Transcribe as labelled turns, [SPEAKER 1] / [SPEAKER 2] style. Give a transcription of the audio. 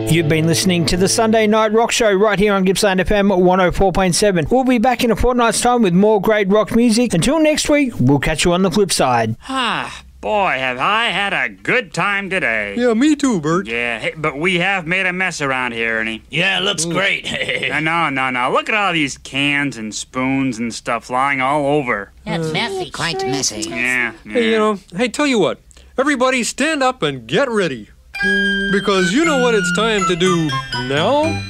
[SPEAKER 1] You've been listening to the Sunday Night Rock Show right here on Gippsland FM 104.7. We'll be back in a fortnight's time with more great rock music. Until next week, we'll catch you on the flip side.
[SPEAKER 2] Boy, have I had a good time today.
[SPEAKER 3] Yeah, me too, Bert.
[SPEAKER 2] Yeah, hey, but we have made a mess around here, Ernie.
[SPEAKER 4] Yeah, it looks great.
[SPEAKER 2] No. Look at all these cans and spoons and stuff lying all over.
[SPEAKER 5] It's messy, quite messy.
[SPEAKER 2] Yeah.
[SPEAKER 3] Hey, tell you what. Everybody stand up and get ready. Because you know what it's time to do now?